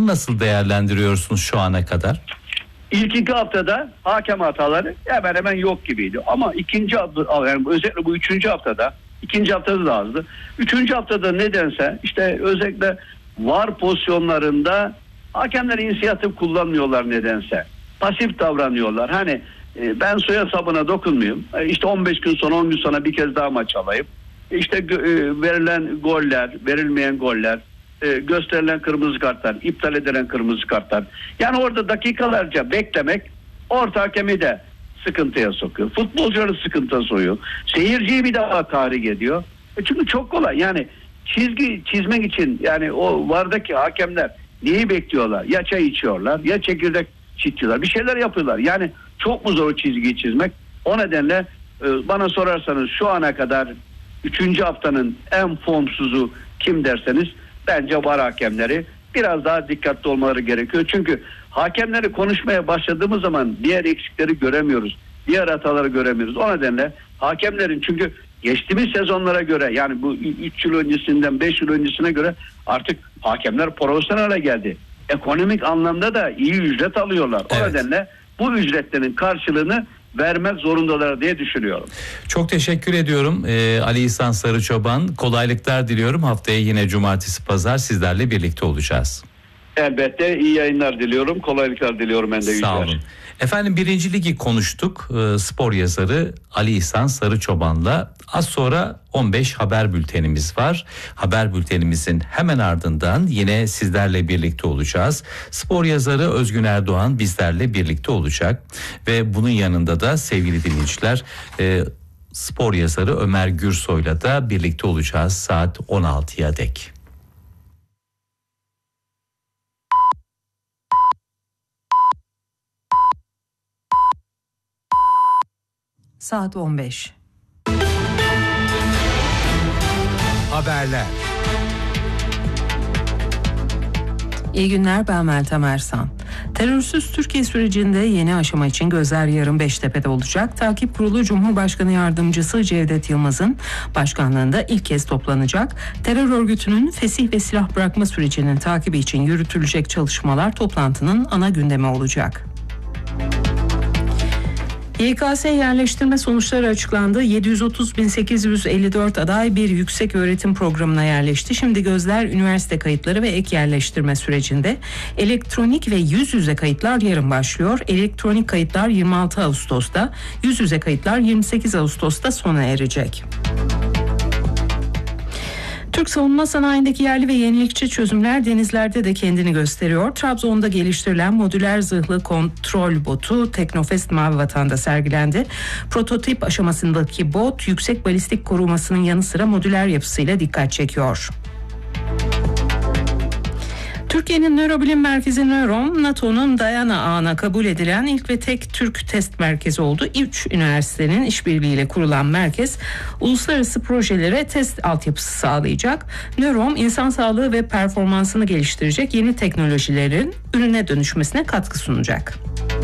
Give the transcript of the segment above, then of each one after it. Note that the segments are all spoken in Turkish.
nasıl değerlendiriyorsunuz şu ana kadar? İlk 2 haftada hakem hataları hemen hemen yok gibiydi. Ama ikinci hafta, yani özellikle bu 3. haftada, ikinci haftada da azdı. 3. haftada nedense işte özellikle VAR pozisyonlarında hakemler inisiyatif kullanmıyorlar nedense. Pasif davranıyorlar. Hani ben soya sabına dokunmayayım. İşte 15 gün sonra 10 gün sonra bir kez daha maç alayım. İşte verilen goller, verilmeyen goller, gösterilen kırmızı kartlar, iptal edilen kırmızı kartlar. Yani orada dakikalarca beklemek orta hakemi de sıkıntıya sokuyor. Futbolcuları sıkıntıya sokuyor. Seyirciyi bir daha tahrik ediyor. Çünkü çok kolay. Yani çizgi çizmek için yani o vardaki hakemler neyi bekliyorlar? Ya çay içiyorlar, ya çekirdek çitiyorlar. Bir şeyler yapıyorlar. Yani çok mu zor o çizgiyi çizmek? O nedenle bana sorarsanız şu ana kadar 3. haftanın en formsuzu kim derseniz bence VAR hakemleri. Biraz daha dikkatli olmaları gerekiyor. Çünkü hakemleri konuşmaya başladığımız zaman diğer eksikleri göremiyoruz. Diğer hataları göremiyoruz. O nedenle hakemlerin, çünkü geçtiğimiz sezonlara göre, yani bu 3 yıl öncesinden 5 yıl öncesine göre artık hakemler profesyonel hale geldi. Ekonomik anlamda da iyi ücret alıyorlar. O nedenle bu ücretlerin karşılığını vermek zorundalar diye düşünüyorum. Çok teşekkür ediyorum Ali İhsan Sarıçoban. Kolaylıklar diliyorum. Haftaya yine cumartesi pazar sizlerle birlikte olacağız. Elbette iyi yayınlar diliyorum. Kolaylıklar diliyorum ben de. Sağ olun. Efendim 1. Ligi konuştuk. Spor yazarı Ali İhsan Sarıçoban'la. Az sonra 15 haber bültenimiz var. Haber bültenimizin hemen ardından yine sizlerle birlikte olacağız. Spor yazarı Özgün Erdoğan bizlerle birlikte olacak. Ve bunun yanında da sevgili dinleyiciler, spor yazarı Ömer Gürsoy'la da birlikte olacağız saat 16'ya dek. Saat 15. Haberler. İyi günler, ben Meltem Ersan. Terörsüz Türkiye sürecinde yeni aşama için gözler yarın Beştepe'de olacak. Takip Kurulu Cumhurbaşkanı Yardımcısı Cevdet Yılmaz'ın başkanlığında ilk kez toplanacak. Terör örgütünün fesih ve silah bırakma sürecinin takibi için yürütülecek çalışmalar toplantının ana gündemi olacak. YKS yerleştirme sonuçları açıklandı. 730.854 aday bir yüksek öğretim programına yerleşti. Şimdi gözler üniversite kayıtları ve ek yerleştirme sürecinde. Elektronik ve yüz yüze kayıtlar yarın başlıyor. Elektronik kayıtlar 26 Ağustos'ta, yüz yüze kayıtlar 28 Ağustos'ta sona erecek. Türk savunma sanayindeki yerli ve yenilikçi çözümler denizlerde de kendini gösteriyor. Trabzon'da geliştirilen modüler zırhlı kontrol botu Teknofest Mavi Vatan'da sergilendi. Prototip aşamasındaki bot yüksek balistik korumasının yanı sıra modüler yapısıyla dikkat çekiyor. Türkiye'nin nörobilim merkezi Nörom, NATO'nun Diana ağına kabul edilen ilk ve tek Türk test merkezi oldu. 3 üniversitenin işbirliğiyle kurulan merkez, uluslararası projelere test altyapısı sağlayacak. Nörom, insan sağlığı ve performansını geliştirecek yeni teknolojilerin ürüne dönüşmesine katkı sunacak.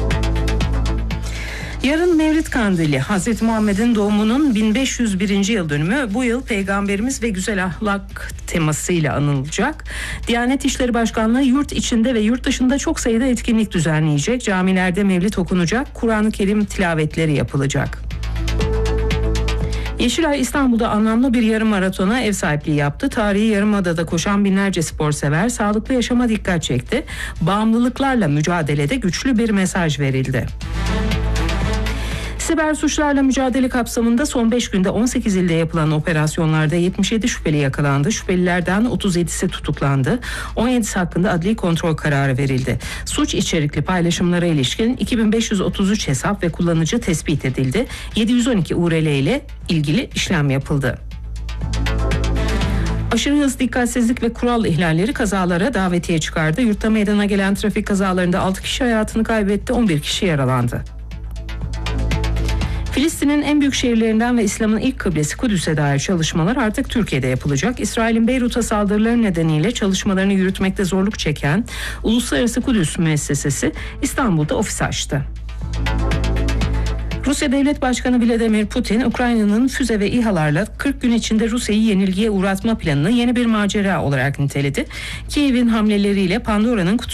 Yarın Mevlid Kandili, Hazreti Muhammed'in doğumunun 1501. yıl dönümü. Bu yıl Peygamberimiz ve güzel ahlak temasıyla anılacak. Diyanet İşleri Başkanlığı yurt içinde ve yurt dışında çok sayıda etkinlik düzenleyecek. Camilerde mevlid okunacak, Kur'an-ı Kerim tilavetleri yapılacak. Yeşilay İstanbul'da anlamlı bir yarım maratona ev sahipliği yaptı. Tarihi Yarımada'da koşan binlerce sporsever sağlıklı yaşama dikkat çekti. Bağımlılıklarla mücadelede güçlü bir mesaj verildi. Siber suçlarla mücadele kapsamında son 5 günde 18 ilde yapılan operasyonlarda 77 şüpheli yakalandı. Şüphelilerden 37'si tutuklandı. 17'si hakkında adli kontrol kararı verildi. Suç içerikli paylaşımlara ilişkin 2533 hesap ve kullanıcı tespit edildi. 712 URL ile ilgili işlem yapıldı. Aşırı hız, dikkatsizlik ve kural ihlalleri kazalara davetiye çıkardı. Yurtta meydana gelen trafik kazalarında 6 kişi hayatını kaybetti, 11 kişi yaralandı. Filistin'in en büyük şehirlerinden ve İslam'ın ilk kıblesi Kudüs'e dair çalışmalar artık Türkiye'de yapılacak. İsrail'in Beyrut'a saldırıları nedeniyle çalışmalarını yürütmekte zorluk çeken Uluslararası Kudüs Müessesesi İstanbul'da ofis açtı. Rusya Devlet Başkanı Vladimir Putin, Ukrayna'nın füze ve İHA'larla 40 gün içinde Rusya'yı yenilgiye uğratma planını yeni bir macera olarak niteledi. Kiev'in hamleleriyle Pandora'nın